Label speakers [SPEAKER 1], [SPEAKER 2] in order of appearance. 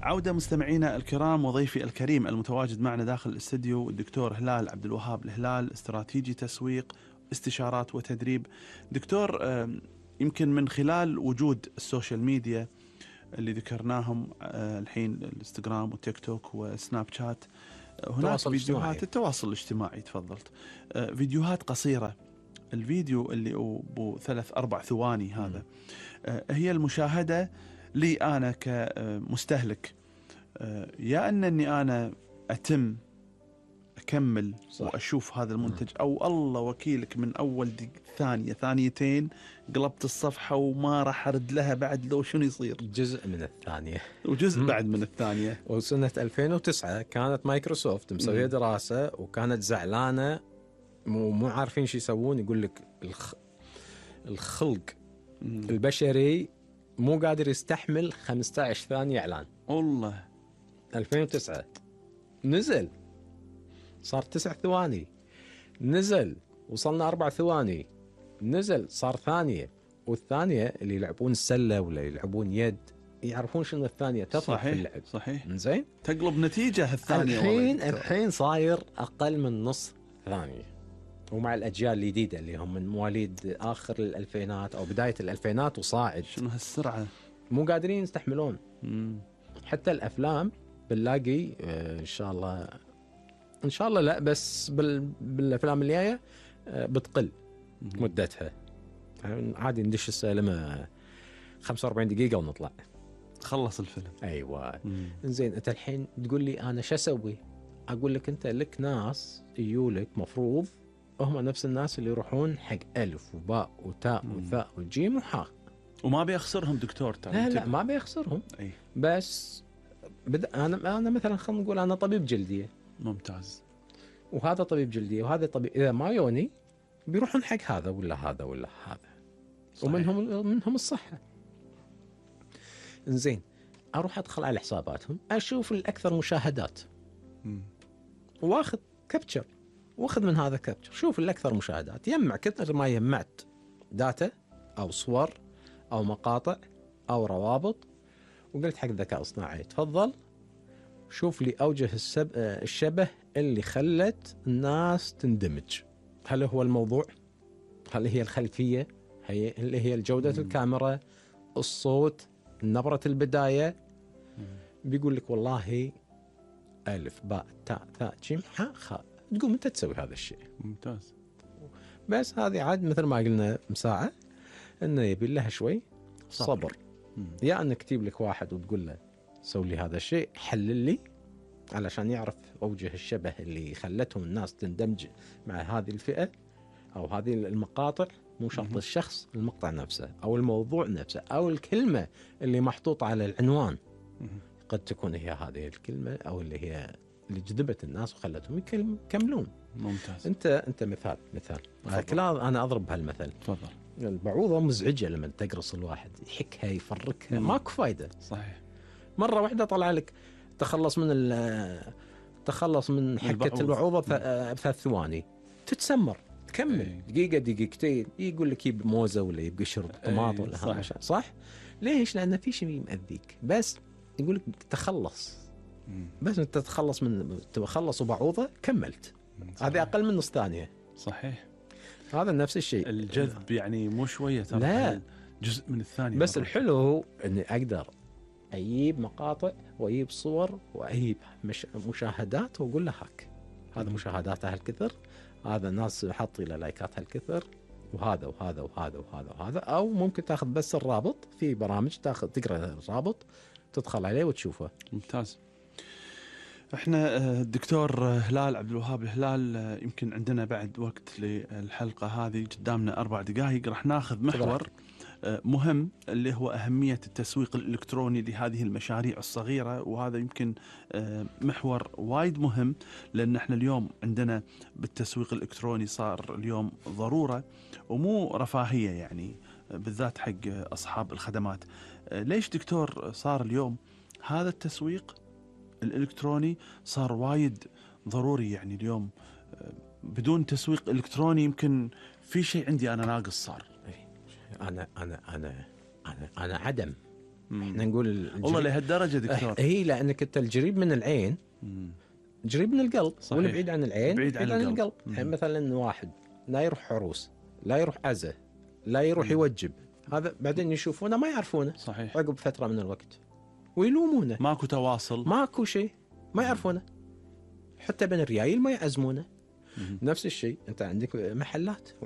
[SPEAKER 1] عودة مستمعينا الكرام وضيفي الكريم المتواجد معنا داخل الاستديو الدكتور هلال عبد الوهاب الهلال، استراتيجي تسويق، استشارات وتدريب. دكتور، يمكن من خلال وجود السوشيال ميديا اللي ذكرناهم الحين، الانستغرام والتيك توك وسناب شات، هناك فيديوهات التواصل الاجتماعي، تفضلت، فيديوهات قصيرة. الفيديو اللي أبو 3-4 ثواني هذا هي المشاهدة لي أنا كمستهلك، يا أنني أنا أتم أكمل صح. وأشوف هذا المنتج، أو الله وكيلك من أول ثانية ثانيتين قلبت الصفحة وما راح أرد لها بعد، لو شنو يصير
[SPEAKER 2] جزء من الثانية
[SPEAKER 1] وجزء بعد من الثانية.
[SPEAKER 2] وسنة 2009 كانت مايكروسوفت مسوية دراسة وكانت زعلانة، مو عارفين شو يسوون. يقول لك الخلق البشري مو قادر يستحمل 15 ثانية إعلان.
[SPEAKER 1] والله
[SPEAKER 2] 2009 نزل، صار 9 ثواني، نزل وصلنا 4 ثواني، نزل صار ثانية. والثانية اللي يلعبون السلة ولا يلعبون يد يعرفون شنو الثانية تفرق في اللعب.
[SPEAKER 1] صحيح.
[SPEAKER 2] زين،
[SPEAKER 1] تقلب نتيجة الثانية.
[SPEAKER 2] الحين صاير أقل من نص ثانية. ومع الأجيال الجديدة اللي هم من مواليد آخر الألفينات أو بداية الألفينات وصاعد،
[SPEAKER 1] شنو هالسرعة،
[SPEAKER 2] مو قادرين يستحملون. حتى الأفلام بنلاقي إن شاء الله لا، بس بالأفلام اللي جاية بتقل مدتها. عادي ندش السينما 45 دقيقة ونطلع
[SPEAKER 1] خلص الفيلم.
[SPEAKER 2] أيوة. إنزين، أنت الحين تقول لي أنا شو أسوي؟ أقول لك أنت لك ناس يجولك مفروض هم نفس الناس اللي يروحون حق ألف وباء وتاء وثاء وجيم وحاء،
[SPEAKER 1] وما بيخسرهم دكتور.
[SPEAKER 2] لا ما بيخسرهم.
[SPEAKER 1] أي.
[SPEAKER 2] بس أنا مثلا خلينا نقول أنا طبيب جلدية.
[SPEAKER 1] ممتاز.
[SPEAKER 2] وهذا طبيب جلدية وهذا طبيب، إذا ما يوني بيروحون حق هذا ولا هذا ولا هذا. صحيح. ومنهم الصحة. إنزين، أروح أدخل على حساباتهم أشوف الأكثر مشاهدات، واخذ كابتشر، واخذ من هذا كابتشر، شوف الأكثر مشاهدات، يجمع كثر ما جمعت داتا أو صور أو مقاطع أو روابط، وقلت حق الذكاء الاصطناعي تفضل شوف لي أوجه الشبه اللي خلت الناس تندمج. هل هو الموضوع؟ هل هي الخلفية؟ اللي هي الجودة الكاميرا، الصوت، نبرة البداية؟ بيقول لك والله ألف باء تاء ثاء جيم حاء خاء، تقوم أنت تسوي هذا الشيء.
[SPEAKER 1] ممتاز.
[SPEAKER 2] بس هذه عاد مثل ما قلنا مساعة، إنه يبي لها شوي صبر. يا أنك تجيب لك واحد وتقول له سوي لي هذا الشيء، حلل لي، علشان يعرف أوجه الشبه اللي خلتهم الناس تندمج مع هذه الفئة أو هذه المقاطع. مو شرط الشخص، المقطع نفسه أو الموضوع نفسه أو الكلمة اللي محطوطة على العنوان قد تكون هي هذه الكلمة أو اللي جذبت الناس وخلتهم يكملون.
[SPEAKER 1] ممتاز.
[SPEAKER 2] أنت مثال أنا أضرب بهالمثل.
[SPEAKER 1] تفضل.
[SPEAKER 2] البعوضة مزعجة لما تقرص الواحد، يحكها يفركها، ماكو فايدة.
[SPEAKER 1] صحيح.
[SPEAKER 2] مرة واحدة طلع لك تخلص من حكة البعوضة ب3 ثواني، تتسمر، تكمل دقيقة دقيقتين، يقول لك يب موزة ولا يبقى شرب طماط ولا هذا. صح؟ ليش؟ لأن في شيء مأذيك، بس يقول لك تخلص. بس أنت تخلص بعوضة كملت، هذه أقل من نص ثانية.
[SPEAKER 1] صحيح.
[SPEAKER 2] هذا نفس الشيء.
[SPEAKER 1] الجذب يعني مو شوية،
[SPEAKER 2] لا،
[SPEAKER 1] جزء من الثانية.
[SPEAKER 2] بس الحلو هو أني أقدر أجيب مقاطع وأجيب صور وأجيب مشاهدات وأقول له هاك، هذا مشاهداتها هالكثر، هذا الناس حطي له لايكات هالكثر، وهذا وهذا وهذا وهذا وهذا. أو ممكن تأخذ بس الرابط في برامج، تقرأ الرابط تدخل عليه وتشوفه.
[SPEAKER 1] ممتاز. احنا الدكتور هلال عبد الوهاب الهلال، يمكن عندنا بعد وقت للحلقة هذه، قدامنا 4 دقائق، راح ناخذ محور مهم اللي هو أهمية التسويق الإلكتروني لهذه المشاريع الصغيرة. وهذا يمكن محور وايد مهم، لأن احنا اليوم عندنا بالتسويق الإلكتروني صار اليوم ضرورة ومو رفاهية، يعني بالذات حق أصحاب الخدمات. ليش دكتور صار اليوم هذا التسويق الإلكتروني صار وايد ضروري؟ يعني اليوم بدون تسويق إلكتروني يمكن في شيء عندي أنا ناقص صار.
[SPEAKER 2] أنا عدم احنا نقول
[SPEAKER 1] والله لهالدرجه دكتور.
[SPEAKER 2] هي لانك انت الجريب من العين جريب من القلب،
[SPEAKER 1] صحيح.
[SPEAKER 2] والبعيد عن العين
[SPEAKER 1] بعيد عن القلب.
[SPEAKER 2] يعني مثلا واحد لا يروح عروس، لا يروح عزة، لا يروح يوجب، هذا بعدين يشوفونه ما يعرفونه
[SPEAKER 1] صحيح.
[SPEAKER 2] عقب فترة من الوقت ويلومونه،
[SPEAKER 1] ماكو تواصل،
[SPEAKER 2] ماكو شيء، ما يعرفونه، حتى بين الريايل ما يعزمونه. نفس الشيء انت عندك محلات